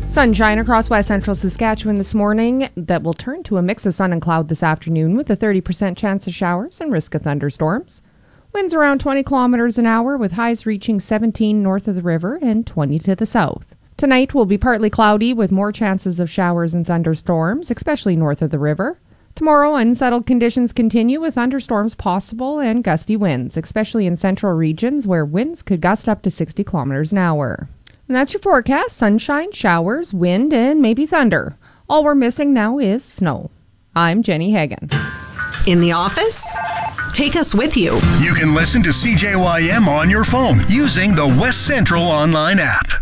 Sunshine across west central Saskatchewan this morning that will turn to a mix of sun and cloud this afternoon with a 30% chance of showers and risk of thunderstorms. Winds around 20 kilometers an hour with highs reaching 17 north of the river and 20 to the south. Tonight will be partly cloudy with more chances of showers and thunderstorms, especially north of the river. Tomorrow, unsettled conditions continue with thunderstorms possible and gusty winds, especially in central regions where winds could gust up to 60 kilometers an hour. And that's your forecast: sunshine, showers, wind, and maybe thunder. All we're missing now is snow. I'm Jenny Hagan. In the office? Take us with you. You can listen to CJYM on your phone using the West Central online app.